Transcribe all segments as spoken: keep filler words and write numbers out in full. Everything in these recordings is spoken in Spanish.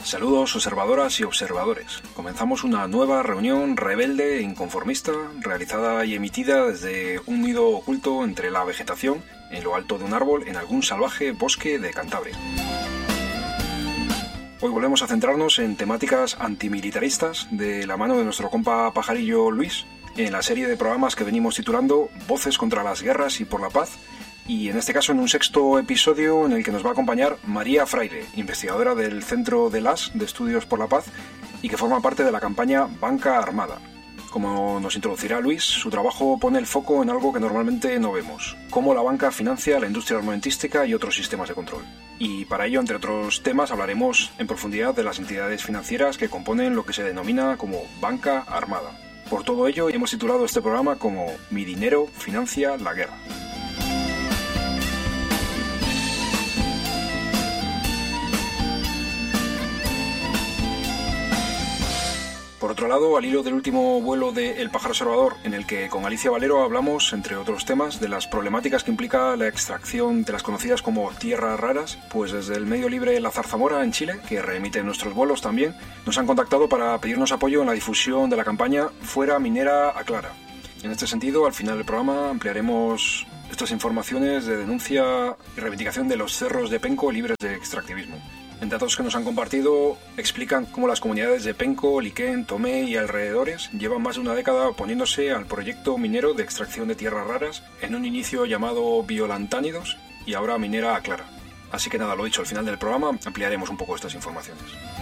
Saludos observadoras y observadores. Comenzamos una nueva reunión rebelde e inconformista, realizada y emitida desde un nido oculto entre la vegetación, en lo alto de un árbol, en algún salvaje bosque de Cantabria. Hoy volvemos a centrarnos en temáticas antimilitaristas de la mano de nuestro compa pajarillo Luis, en la serie de programas que venimos titulando Voces contra las guerras y por la paz, y en este caso en un sexto episodio en el que nos va a acompañar María Fraile, investigadora del Centro de Las de Estudios por la Paz y que forma parte de la campaña Banca Armada. Como nos introducirá Luis, su trabajo pone el foco en algo que normalmente no vemos: cómo la banca financia la industria armamentística y otros sistemas de control. Y para ello, entre otros temas, hablaremos en profundidad de las entidades financieras que componen lo que se denomina como Banca Armada. Por todo ello, hemos titulado este programa como Mi dinero financia la guerra. Por otro lado, al hilo del último vuelo de El Pájaro Observador, en el que con Alicia Valero hablamos, entre otros temas, de las problemáticas que implica la extracción de las conocidas como tierras raras, pues desde el medio libre La Zarzamora en Chile, que reemite nuestros vuelos también, nos han contactado para pedirnos apoyo en la difusión de la campaña Fuera Minera Aclara. En este sentido, al final del programa ampliaremos estas informaciones de denuncia y reivindicación de los cerros de Penco libres de extractivismo. En datos que nos han compartido, explican cómo las comunidades de Penco, Liquén, Tomé y alrededores llevan más de una década oponiéndose al proyecto minero de extracción de tierras raras, en un inicio llamado Biolantánidos y ahora Minera Aclara. Así que nada, lo dicho, al final del programa ampliaremos un poco estas informaciones.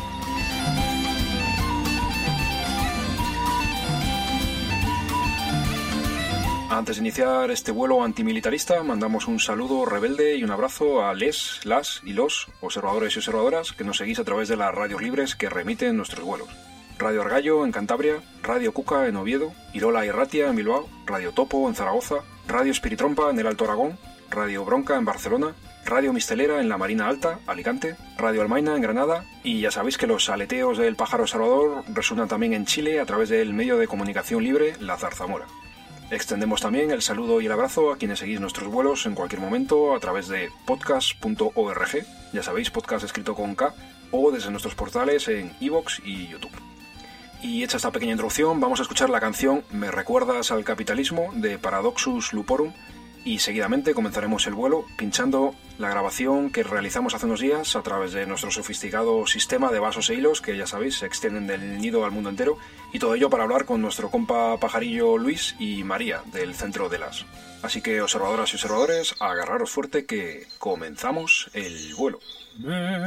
Antes de iniciar este vuelo antimilitarista, mandamos un saludo rebelde y un abrazo a les, las y los observadores y observadoras que nos seguís a través de las radios libres que remiten nuestros vuelos. Radio Argallo en Cantabria, Radio Cuca en Oviedo, Irola y Ratia en Bilbao, Radio Topo en Zaragoza, Radio Espiritrompa en el Alto Aragón, Radio Bronca en Barcelona, Radio Mistelera en la Marina Alta, Alicante, Radio Almaina en Granada, y ya sabéis que los aleteos del Pájaro Observador resuenan también en Chile a través del medio de comunicación libre La Zarzamora. Extendemos también el saludo y el abrazo a quienes seguís nuestros vuelos en cualquier momento a través de podcast punto org, ya sabéis, podcast escrito con K, o desde nuestros portales en iVoox y YouTube. Y hecha esta pequeña introducción, vamos a escuchar la canción Me recuerdas al capitalismo de Paradoxus Luporum, y seguidamente comenzaremos el vuelo pinchando la grabación que realizamos hace unos días a través de nuestro sofisticado sistema de vasos e hilos que, ya sabéis, se extienden del nido al mundo entero, y todo ello para hablar con nuestro compa pajarillo Luis y María del Centro de Las. Así que, observadoras y observadores, agarraros fuerte que comenzamos el vuelo.